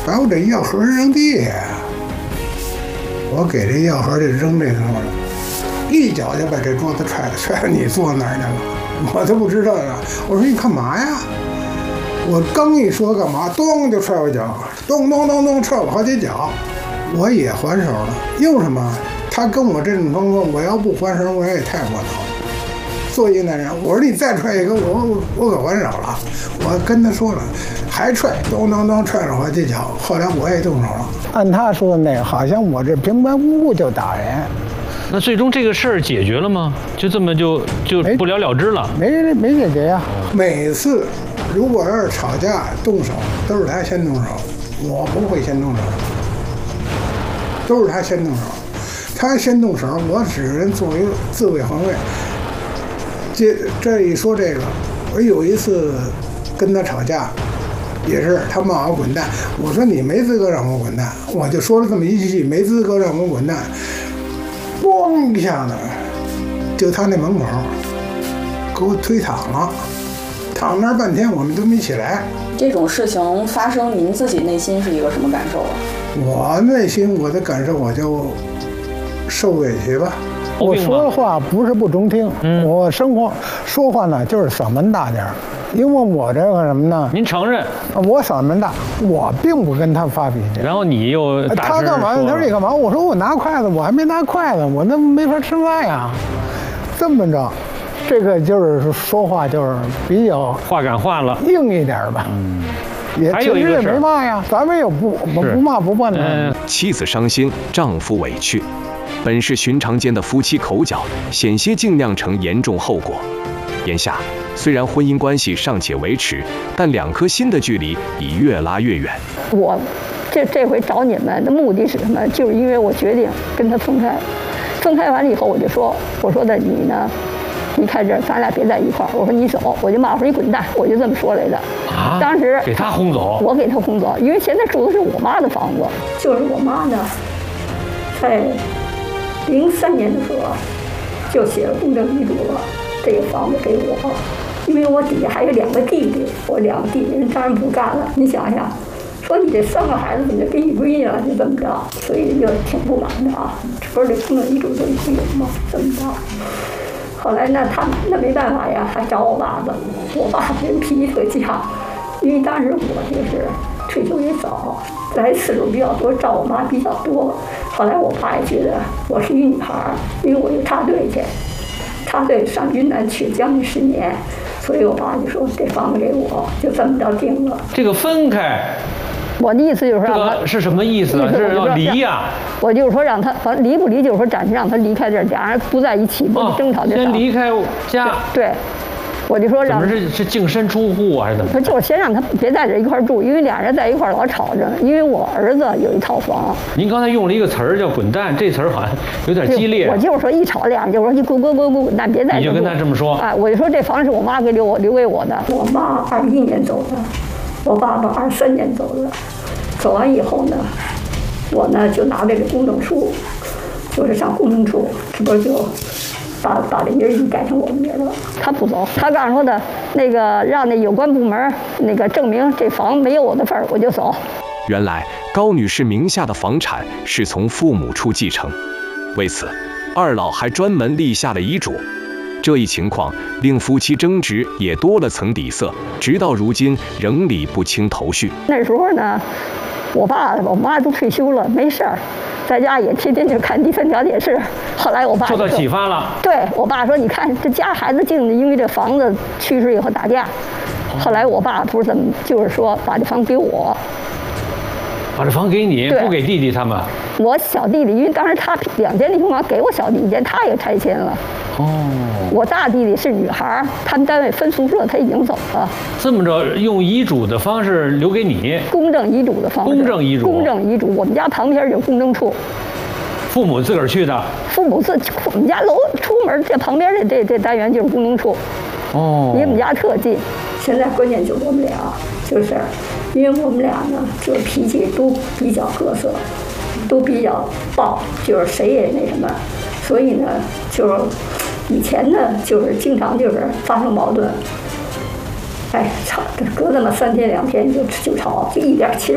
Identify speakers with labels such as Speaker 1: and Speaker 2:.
Speaker 1: 把我这药盒扔地下，我给这药盒就扔这头了，一脚就把这桌子踹到你坐那儿去了，我都不知道呀。我说你干嘛呀？我刚一说干嘛，咚就踹我脚，咚咚咚咚踹我好几脚，我也还手了。用什么？他跟我这种风格，我要不还手，我也太窝囊。作为一个男人，我说你再踹一个，我可还手了。我跟他说了，还踹，咚咚咚踹了好几脚。后来我也动手了。
Speaker 2: 按他说的那个，好像我这平白无故就打人。
Speaker 3: 那最终这个事儿解决了吗？就这么就不了了之了？
Speaker 2: 没解决呀。
Speaker 1: 每次如果要是吵架动手，都是他先动手，我不会先动手，都是他先动手。他先动手，我只能作为自卫防卫。这一说这个，我有一次跟他吵架，也是他骂我滚蛋，我说你没资格让我滚蛋，我就说了这么一句，没资格让我滚蛋，咣一下子，就他那门口给我推躺了，躺那儿半天我们都没起来。
Speaker 4: 这种事情发生，您自己内心是一个什么感受啊？
Speaker 1: 我内心我的感受，我就受委屈吧。
Speaker 2: 我说话不是不中听，我说话呢就是嗓门大点儿，因为我这个什么呢？
Speaker 3: 您承认？
Speaker 2: 我嗓门大，我并不跟他发脾气。
Speaker 3: 然后你又
Speaker 2: 他干嘛？他说你干嘛？我说我拿筷子，我还没拿筷子，我那没法吃饭呀。这么着，这个就是说话就是比较
Speaker 3: 话赶话了，
Speaker 2: 硬一点吧。也其实也没骂呀，咱们也不骂不惯的。
Speaker 5: 妻子伤心，丈夫委屈。本是寻常间的夫妻口角，险些竟酿成严重后果。眼下，虽然婚姻关系尚且维持，但两颗心的距离已越拉越远。
Speaker 6: 我这回找你们的目的是什么？就是因为我决定跟他分开。分开完了以后，我说的你呢，离开这儿，咱俩别在一块儿。我说你走，我就骂我说你滚蛋，我就这么说来的。
Speaker 3: 啊！
Speaker 6: 当时
Speaker 3: 给他轰走，
Speaker 6: 我给他轰走，因为现在住的是我妈的房子，就是我妈呢，在03年的时候就写了公证遗嘱了，这个房子给我，因为我底下还有2个弟弟，我2个弟弟人当然不干了。你想想，说你这3个孩子怎么就给你归了，就这么着，所以就挺不满的啊。这不是这公证遗嘱就已经有吗？怎么着？后来呢，他那没办法呀，还找我爸爸。我爸这人脾气特犟，因为当时我就是退休也早，来次数比较多，照我妈比较多。后来我爸也觉得我是一女孩，因为我就插队去，插队上云南去将近10年，所以我爸就说这房子给我，就这么着定了。
Speaker 3: 这个分开，
Speaker 6: 我的意思就是让他，
Speaker 3: 这个是什么意思啊？是要离呀？
Speaker 6: 我就是说让他，反正离不离，就是说暂时让他离开这儿，俩人不在一起，不争吵就
Speaker 3: 先离开家。
Speaker 6: 对。我就说让
Speaker 3: 是净身出户还是怎么？
Speaker 6: 他就是先让他别在这一块住，因为俩人在一块老吵着。因为我儿子有一套房。
Speaker 3: 您刚才用了一个词儿叫“滚蛋”，这词儿好像有点激烈。
Speaker 6: 我就是说一吵俩人就说你滚蛋，别在这。
Speaker 3: 你就跟他这么说。
Speaker 6: 哎，我就说这房是我妈留给我的。我妈21年走的，我爸爸23年走的。走完以后呢，我呢就拿这个公证书，就是上公证处，这不就。把这名已经改成我的名了。他不走，他告诉说的那个让那有关部门那个证明这房没有我的份儿，我就走。
Speaker 5: 原来高女士名下的房产是从父母处继承，为此二老还专门立下了遗嘱。这一情况令夫妻争执也多了层底色，直到如今仍理不清头绪。
Speaker 6: 那时候呢，我爸我妈都退休了，没事儿。在家也天天就看第3条电视。后来我爸
Speaker 3: 受到启发了。
Speaker 6: 对我爸说：“你看这家孩子净的，因为这房子去世以后打架。”后来我爸不是怎么，就是说把这房给我，
Speaker 3: 把这房给你，不给弟弟他们。
Speaker 6: 我小弟弟，因为当时他2间的平房给我小弟1间，他也拆迁了。我大弟弟是女孩，他们单位分宿舍，他已经走了。
Speaker 3: 这么着，用遗嘱的方式留给你，
Speaker 6: 公证遗嘱的方式。公证遗嘱，我们家旁边有公证处。
Speaker 3: 父母自个儿去的。
Speaker 6: 父母我们家楼出门这旁边这单元就是公证处。离我们家特近。现在关键就是我们俩，就是因为我们俩呢，就是脾气都比较各色，都比较暴，就是谁也那什么，所以呢，就是以前呢，就是经常就是发生矛盾，哎，吵，隔那么3天2天就吵，就一点其实。